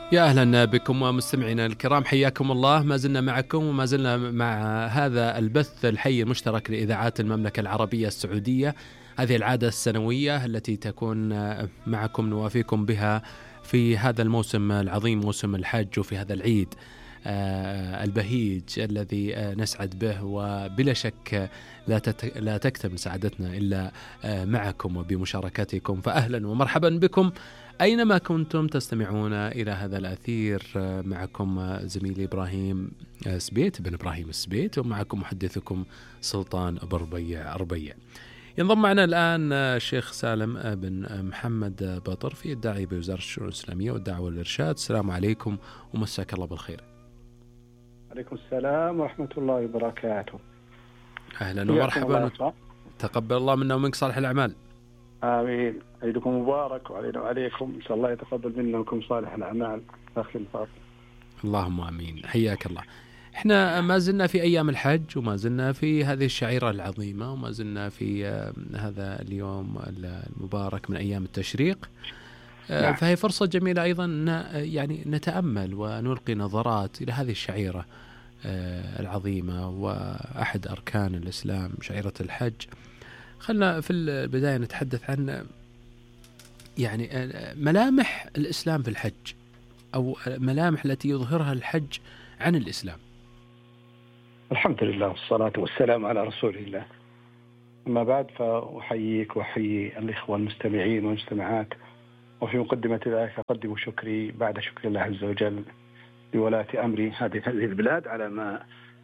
يا أهلا بكم مستمعينا الكرام، حياكم الله. ما زلنا معكم وما زلنا مع هذا البث الحي المشترك لإذاعات المملكة العربية السعودية، هذه العادة السنوية التي تكون معكم نوافيكم بها في هذا الموسم العظيم، موسم الحج، وفي هذا العيد البهيج الذي نسعد به، وبلا شك لا تكتمل سعادتنا إلا معكم وبمشاركتكم. فأهلا ومرحبا بكم أينما كنتم تستمعون إلى هذا الأثير. معكم زميلي إبراهيم سبيت بن إبراهيم السبيت، ومعكم محدثكم سلطان ربيع. ينضم معنا الآن الشيخ سالم بن محمد بطرفي، الداعي بوزارة الشؤون الإسلامية والدعوة والإرشاد. السلام عليكم ومساك الله بالخير. عليكم السلام ورحمة الله وبركاته. أهلا ومرحبا، تقبل الله منا ومنك صالح الأعمال. آمين. عيدكم مبارك وعلينا وعليكم، إن شاء الله يتقبل منا ومنكم صالح الأعمال. أخي الفاضل، اللهم آمين. حياك الله. احنا ما زلنا في أيام الحج، وما زلنا في هذه الشعيرة العظيمة، وما زلنا في هذا اليوم المبارك من أيام التشريق. نعم. فهي فرصة جميلة أيضا يعني نتأمل ونلقي نظرات إلى هذه الشعيرة العظيمة وأحد أركان الإسلام، شعيرة الحج. خلنا في البداية نتحدث عن يعني ملامح الإسلام في الحج، أو ملامح التي يظهرها الحج عن الإسلام. الحمد لله والصلاة والسلام على رسول الله. أما بعد، فأحييك وأحيي الإخوة المستمعين والمستمعات، وفي مقدمة ذلك أقدم شكري بعد شكر الله عز وجل لولاة أمر هذه البلاد على ما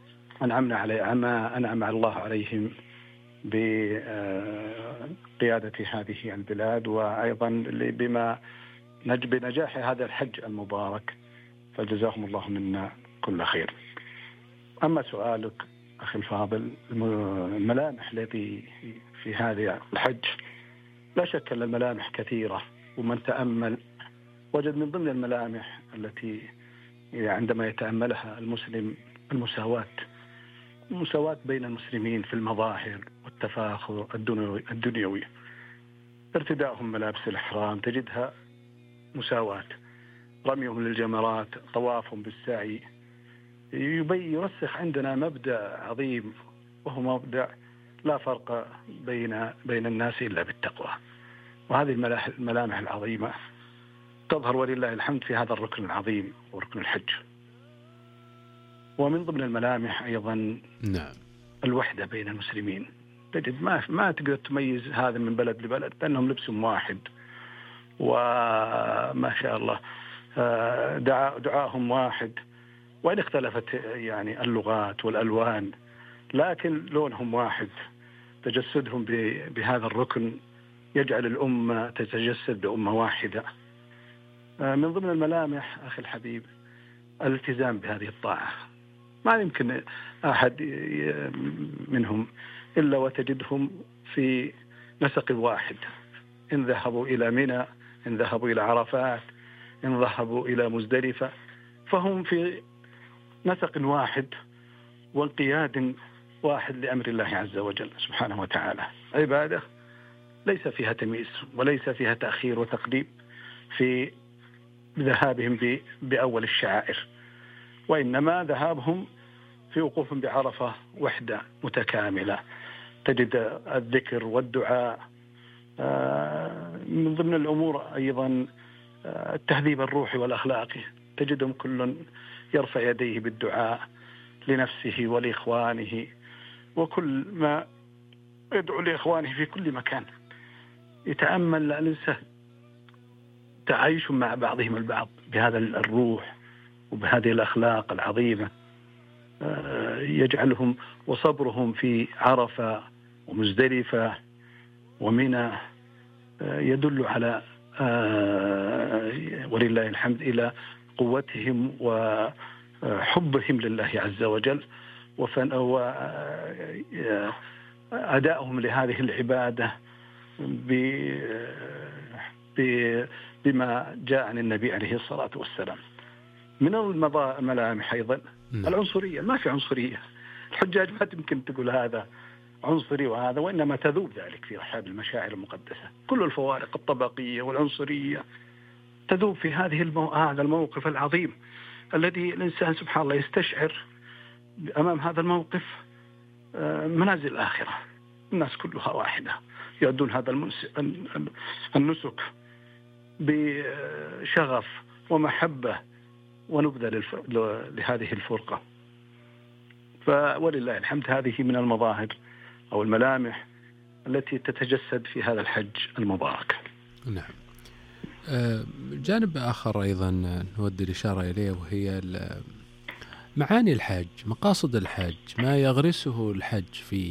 أنعم الله عليهم بقيادة هذه البلاد، وأيضا بما بنجاح هذا الحج المبارك، فجزاهم الله منا كل خير. أما سؤالك أخي الفاضل، الملامح التي في هذا الحج، لا شك أن الملامح كثيرة، ومن تأمل وجد من ضمن الملامح التي عندما يتأملها المسلم المساواة بين المسلمين في المظاهر والتفاخر الدنيوي. ارتداءهم ملابس الإحرام تجدها مساواة، رميهم للجمرات، طوافهم بالسعي، يرسخ عندنا مبدأ عظيم، وهو مبدأ لا فرق بين الناس إلا بالتقوى. وهذه الملامح العظيمة تظهر ولله الحمد في هذا الركن العظيم وركن الحج. ومن ضمن الملامح أيضا نعم الوحدة بين المسلمين. تجد ما تقدر تميز هذا من بلد لبلد، لأنهم لبسهم واحد، وما شاء الله دعاهم واحد، وإن اختلفت يعني اللغات والألوان، لكن لونهم واحد. تجسدهم بهذا الركن يجعل الأمة تتجسد بأمة واحدة. من ضمن الملامح أخي الحبيب الالتزام بهذه الطاعة. ما يمكن أحد منهم إلا وتجدهم في نسق واحد، إن ذهبوا إلى منى، إن ذهبوا إلى عرفات، إن ذهبوا إلى مزدلفة، فهم في نسق واحد وانقياد واحد لأمر الله عز وجل سبحانه وتعالى. عبادة ليس فيها تمييز وليس فيها تأخير وتقديم في ذهابهم بأول الشعائر، وإنما ذهابهم في وقوف بعرفة وحدة متكاملة. تجد الذكر والدعاء. من ضمن الأمور أيضا التهذيب الروحي والأخلاقي. تجدهم كل يرفع يديه بالدعاء لنفسه ولإخوانه، وكل ما يدعو لإخوانه في كل مكان. يتأمل الإنسان تعايش مع بعضهم البعض بهذا الروح وبهذه الأخلاق العظيمة، يجعلهم وصبرهم في عرفة ومزدلفة ومنى يدل على ولله الحمد إلى قوتهم وحبهم لله عز وجل، وأدائهم لهذه العبادة بما جاء عن النبي عليه الصلاة والسلام. من الملامح أيضا العنصرية. ما في عنصرية. الحجاج ما يمكن تقول هذا عنصري وهذا، وإنما تذوب ذلك في رحاب المشاعر المقدسة. كل الفوارق الطبقية والعنصرية تذوب في هذا الموقف العظيم الذي الإنسان سبحان الله يستشعر أمام هذا الموقف منازل الآخرة. الناس كلها واحدة، يؤدون هذا النسك بشغف ومحبة ونبذة لهذه الفرقة. ولله الحمد هذه من المظاهر أو الملامح التي تتجسد في هذا الحج المبارك. نعم. جانب آخر أيضا نود الإشارة إليه وهي معاني الحج، مقاصد الحج، ما يغرسه الحج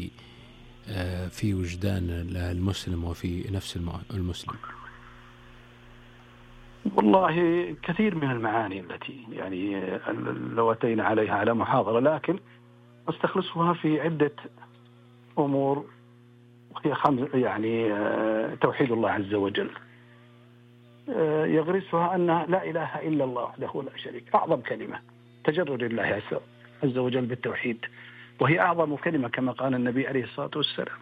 في وجدان المسلم وفي نفس المسلم. والله كثير من المعاني التي يعني لو أتينا عليها على محاضرة، لكن أستخلصها في عدة أمور، وهي يعني توحيد الله عز وجل. يغرسها أن لا إله إلا الله وحده لا شريك، أعظم كلمة، تجرد الله عز وجل بالتوحيد، وهي أعظم كلمة كما قال النبي عليه الصلاة والسلام: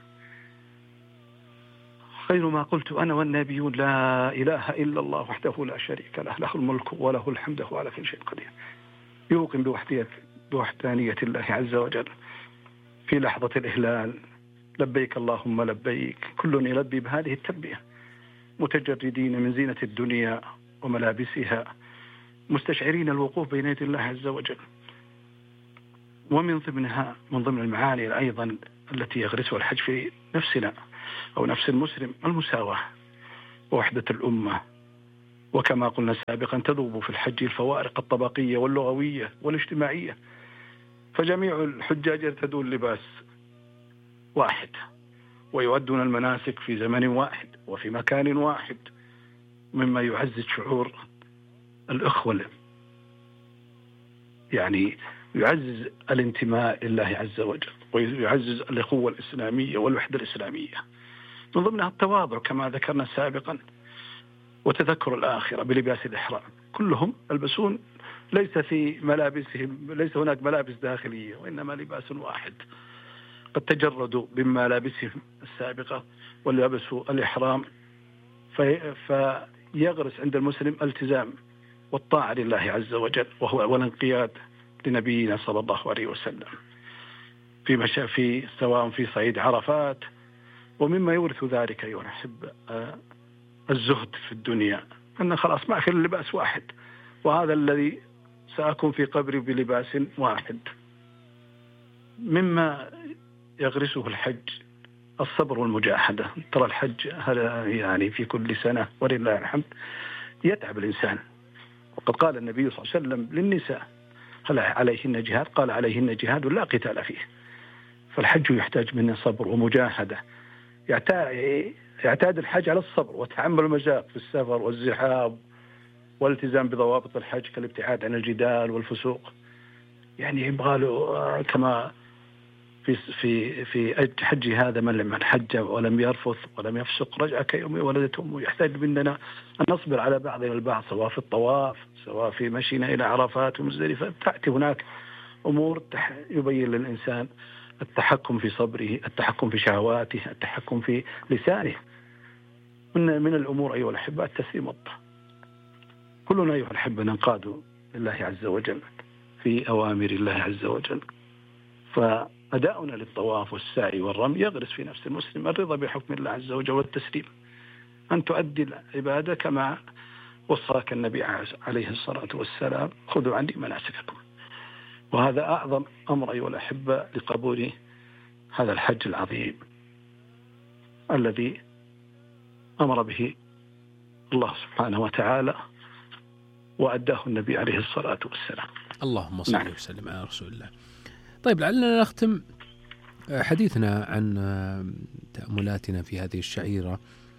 خير ما قلت أنا والنبيون لا إله إلا الله وحده لا شريك له، له الملك وله الحمد وهو على كل شيء قدير. يوقن بوحدانية الله عز وجل في لحظة الإهلال: لبيك اللهم لبيك، كل يلبي بهذه التلبية، متجردين من زينة الدنيا وملابسها، مستشعرين الوقوف بين يدي الله عز وجل. ومن ضمن المعاني أيضا التي يغرسها الحج في نفسنا أو نفس المسلم المساواة ووحدة الأمة. وكما قلنا سابقا تذوب في الحج الفوارق الطبقية واللغوية والاجتماعية، فجميع الحجاج يرتدون لباس واحد ويؤدون المناسك في زمن واحد وفي مكان واحد، مما يعزز شعور الأخوة، يعني يعزز الانتماء لله عز وجل ويعزز الأخوة الإسلامية والوحدة الإسلامية. من ضمنها التواضع كما ذكرنا سابقا، وتذكر الآخرة بلباس الإحرام. كلهم يلبسون، ليس في ملابسهم، ليس هناك ملابس داخلية، وإنما لباس واحد، قد تجردوا بملابسهم السابقة ولبسوا الإحرام. فيغرس عند المسلم التزام والطاعة لله عز وجل، وهو والانقياد لنبينا صلى الله عليه وسلم في سواء في صعيد عرفات. ومما يورث ذلك أيها الأحبة الزهد في الدنيا، أن خلاص ما في اللباس واحد، وهذا الذي سأكون في قبري بلباس واحد. مما يغرسه الحج الصبر والمجاهدة. ترى الحج هذا يعني في كل سنة ولله الحمد يتعب الإنسان، وقد قال النبي صلى الله عليه وسلم للنساء: هل عليهن جهاد؟ قال: عليهن جهاد لا قتال فيه. فالحج يحتاج منا صبر ومجاهدة. يعتاد الحج على الصبر وتحمل المشاق في السفر والزحام والالتزام بضوابط الحج كالابتعاد عن الجدال والفسوق. يعني يبغى له كما في حج هذا: من حج ولم يرفث ولم يفسق رجع كيوم ولدت أمه. يحتاج مننا أن نصبر على بعضنا البعض، سواء في الطواف سواء في مشينا إلى عرفات ومزدلفة. تأتي هناك أمور يبين للإنسان التحكم في صبره، التحكم في شهواته، التحكم في لسانه. من الأمور أيها الأحبة التسليم والطاعة. كلنا أيها الأحبة ننقاد لله عز وجل في أوامر الله عز وجل. فأداؤنا للطواف والسعي والرمي يغرس في نفس المسلم الرضا بحكم الله عز وجل والتسليم، أن تؤدي العبادة كما وصاك النبي عليه الصلاة والسلام: خذوا عني مناسككم. وهذا أعظم أمر أيها الأحبة لقبول هذا الحج العظيم الذي أمر به الله سبحانه وتعالى وأداه النبي عليه الصلاة والسلام. اللهم صل وسلم على رسول الله. طيب، لعلنا نختم حديثنا عن تأملاتنا في هذه الشعيرة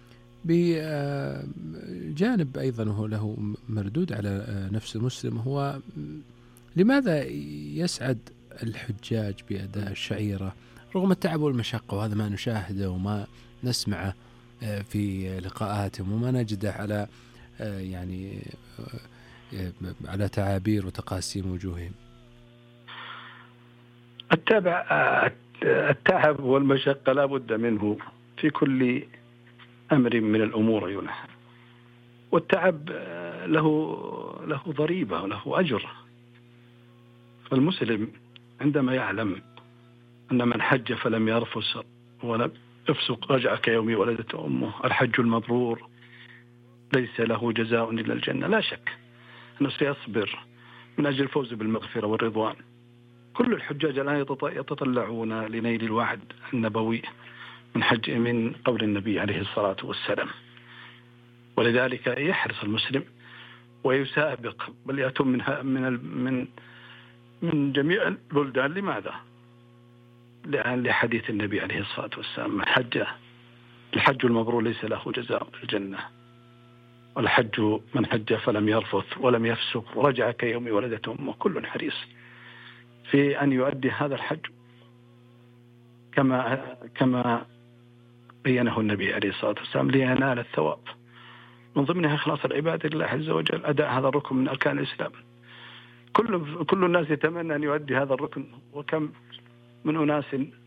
بجانب أيضا هو له مردود على نفس المسلم، هو لماذا يسعد الحجاج بأداء الشعيرة رغم التعب والمشقة؟ وهذا ما نشاهده وما نسمعه في لقاءاتهم، وما نجده على يعني على تعابير وتقاسيم وجوههم. التعب والمشقة لا بد منه في كل أمر من الأمور ينحى. والتعب له ضريبة وله أجر. فالمسلم عندما يعلم أن من حج فلم يرفث ولم يفسق رجع كيوم ولدته أمه، الحج المبرور ليس له جزاء إلا الجنة، لا شك أنه سيصبر من أجل الفوز بالمغفرة والرضوان. كل الحجاج الآن يتطلعون لنيل الوعد النبوي من قول النبي عليه الصلاة والسلام، ولذلك يحرص المسلم ويسابق، بل يأتون من جميع البلدان. لماذا؟ لأن لحديث النبي عليه الصلاة والسلام: الحج المبرور ليس له جزاء في الجنة، والحج من حج فلم يرفث ولم يفسق ورجع كيوم ولدته أمه. كل حريص في أن يؤدي هذا الحج كما بينه النبي عليه الصلاة والسلام لينال الثواب، من ضمنها إخلاص العبادة لله عز وجل، أداء هذا الركن من أركان الإسلام. كل الناس يتمنى أن يؤدي هذا الركن، وكم من أناس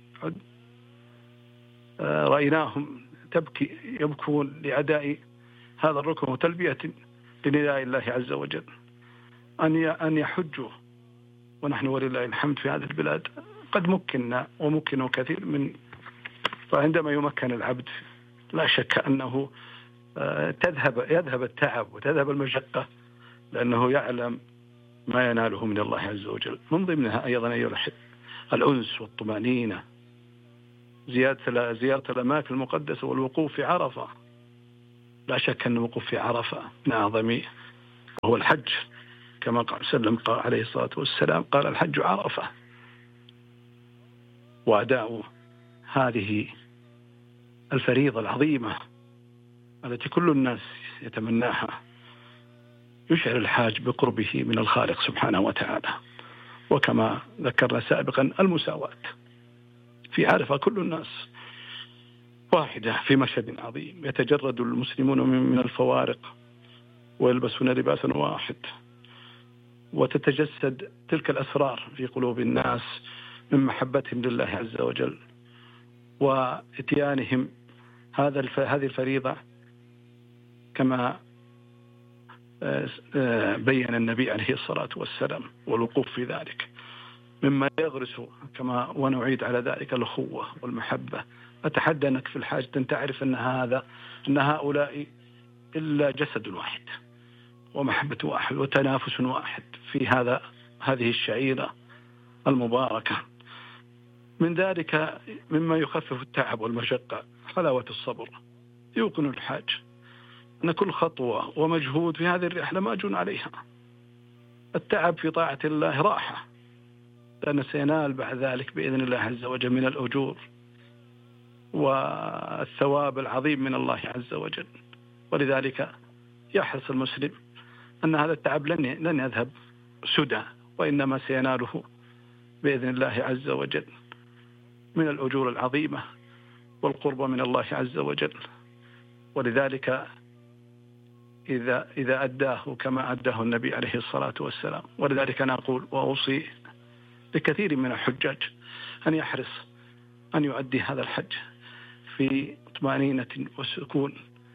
رأيناهم يبكون لأداء هذا الركن وتلبية لنداء الله عز وجل أن يحجوا، ونحن ولله الحمد في هذه البلاد قد مكننا ومكنوا كثير من. فعندما يمكن العبد لا شك أنه يذهب التعب وتذهب المشقة، لأنه يعلم ما يناله من الله عز وجل. من ضمنها أيضا أيها الأنس والطمأنينة، زيارة الأماكن المقدسة والوقوف في عرفة. لا شك أن الوقوف في عرفة من أعظم وهو الحج، كما قال عليه الصلاة والسلام: قال الحج عرفة. وأداء هذه الفريضة العظيمة التي كل الناس يتمناها يشعر الحاج بقربه من الخالق سبحانه وتعالى. وكما ذكرنا سابقا المساواة في عرفة، كل الناس واحدة في مشهد عظيم، يتجرد المسلمون من الفوارق ويلبسون لباسا واحد، وتتجسد تلك الأسرار في قلوب الناس من محبتهم لله عز وجل وإتيانهم هذه الفريضة كما بين النبي عليه الصلاة والسلام، والوقوف في ذلك مما يغرس كما ونعيد على ذلك الأخوة والمحبة. أتحدى أنك في الحاج أن تعرف أن هؤلاء إلا جسد واحد ومحبة واحد وتنافس واحد في هذه الشعيرة المباركة. من ذلك مما يخفف التعب والمشقة حلاوة الصبر. يوقن الحاج أن كل خطوة ومجهود في هذه الرحلة مأجور عليها. التعب في طاعة الله راحة، لأن سينال بعد ذلك بإذن الله عز وجل من الأجور والثواب العظيم من الله عز وجل. ولذلك يحرص المسلم أن هذا التعب لن يذهب سدى، وإنما سيناله بإذن الله عز وجل من الأجور العظيمة والقرب من الله عز وجل. ولذلك إذا أداه كما أداه النبي عليه الصلاة والسلام. ولذلك أنا أقول وأوصي لكثير من الحجاج أن يحرص أن يؤدي هذا الحج في طمأنينة وسكون،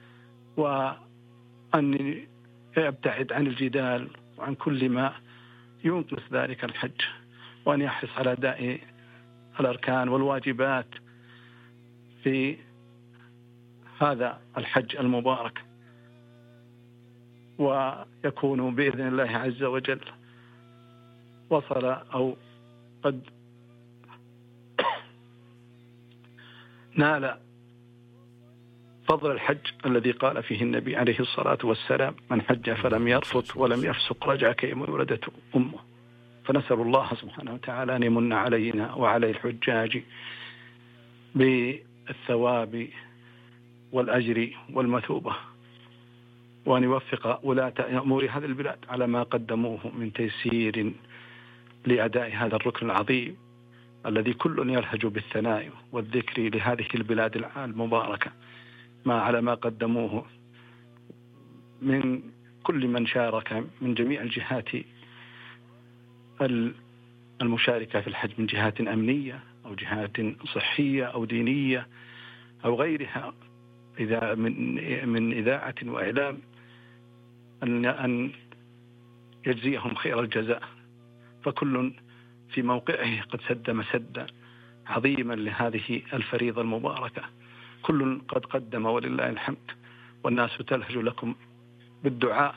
وأن يبتعد عن الجدال وعن كل ما ينقص ذلك الحج، وأن يحرص على أداء الأركان والواجبات في هذا الحج المبارك، ويكون بإذن الله عز وجل وصل أو قد نال فضل الحج الذي قال فيه النبي عليه الصلاة والسلام: من حج فلم يرفث ولم يفسق رجع كيوم ولدته أمه. فنسأل الله سبحانه وتعالى أن يمن علينا وعلى الحجاج بالثواب والأجر والمثوبة، وأن يوفق ولاة أمور هذه البلاد على ما قدموه من تيسير لأداء هذا الركن العظيم الذي كل يلهج بالثناء والذكر لهذه البلاد المباركة، على ما قدموه من كل من شارك من جميع الجهات المشاركة في الحج، من جهات أمنية أو جهات صحية أو دينية أو غيرها، من إذاعة وإعلام. أن يجزيهم خير الجزاء، فكل في موقعه قد سد مسدا عظيما لهذه الفريضة المباركة، كل قد قدم ولله الحمد، والناس تلهج لكم بالدعاء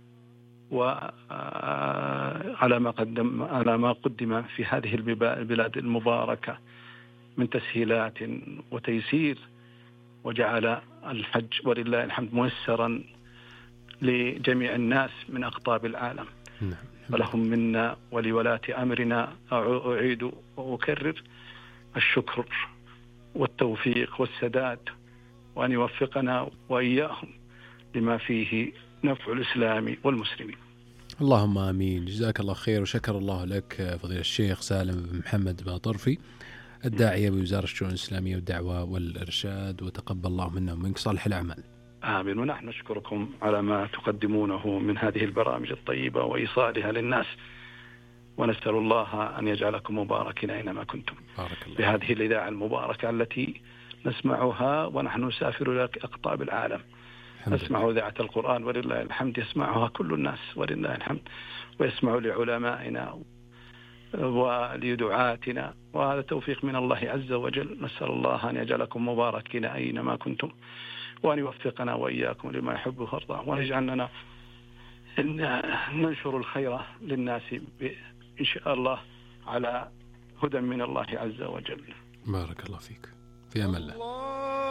وعلى ما قدم في هذه البلاد المباركة من تسهيلات وتيسير، وجعل الحج ولله الحمد ميسرا لجميع الناس من أقطاب العالم. ولهم منا ولولاة أمرنا أعيد وأكرر الشكر والتوفيق والسداد، وأن يوفقنا وإياهم لما فيه نفع الإسلام والمسلمين. اللهم آمين. جزاك الله خير، وشكر الله لك فضيلة الشيخ سالم بن محمد باطرفي، الداعية بوزارة الشؤون الإسلامية والدعوة والإرشاد، وتقبل الله منا ومنك صالح الأعمال. آمين. ونحن نشكركم على ما تقدمونه من هذه البرامج الطيبة وإيصالها للناس، ونسأل الله أن يجعلكم مباركين أينما كنتم بهذه الإذاعة المباركة التي نسمعها ونحن نسافر إلى أقطاب العالم. نسمع إذاعة القرآن ولله الحمد، يسمعها كل الناس ولله الحمد، ويسمع لعلمائنا ولدعاتنا، وهذا توفيق من الله عز وجل. نسأل الله أن يجعلكم مباركين أينما كنتم، وأن يوفقنا وإياكم لما يحب ويرضى، وأن يجعلنا ننشر الخير للناس إن شاء الله على هدى من الله عز وجل. بارك الله فيك، في أمان الله.